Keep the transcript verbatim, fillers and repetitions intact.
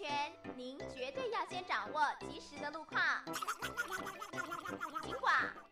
全，您绝对要先掌握及时的路况。金广